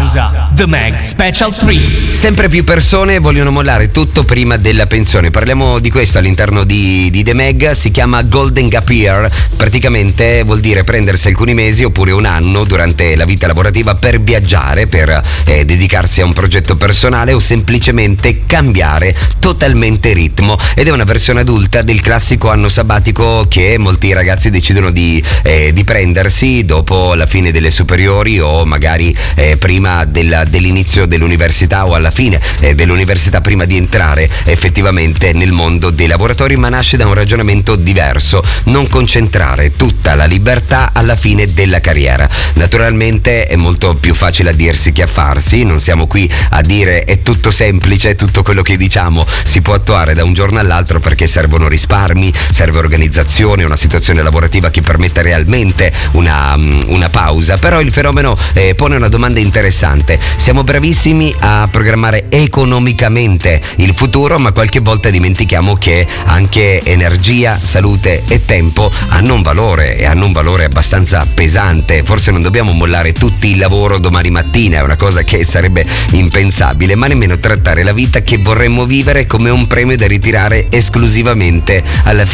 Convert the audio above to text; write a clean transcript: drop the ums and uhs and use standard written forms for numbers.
pausa. The Mag Special 3. Sempre più persone vogliono mollare tutto prima della pensione. Parliamo di questo all'interno di The Mag. Si chiama Golden Gap Year. Praticamente vuol dire prendersi alcuni mesi oppure un anno durante la vita lavorativa per viaggiare, per dedicarsi a un progetto personale o semplicemente cambiare totalmente ritmo. Ed è una versione adulta del classico anno sabbatico che molti ragazzi decidono di prendersi dopo la fine delle superiori o magari prima dell'inizio dell'università o alla fine dell'università, prima di entrare effettivamente nel mondo dei lavoratori, ma nasce da un ragionamento diverso: non concentrare tutta la libertà alla fine della carriera. Naturalmente è molto più facile a dirsi che a farsi, non siamo qui a dire è tutto semplice, tutto quello che diciamo si può attuare da un giorno all'altro, perché servono risparmi, serve organizzazione, una situazione lavorativa che permetta realmente una pausa. Però il fenomeno pone una domanda interessante: siamo bravissimi a programmare economicamente il futuro, ma qualche volta dimentichiamo che anche energia, salute e tempo hanno un valore, e hanno un valore abbastanza pesante. Forse non dobbiamo mollare tutti il lavoro domani mattina, è una cosa che sarebbe impensabile, ma nemmeno trattare la vita che vorremmo vivere come un premio da ritirare esclusivamente alla fine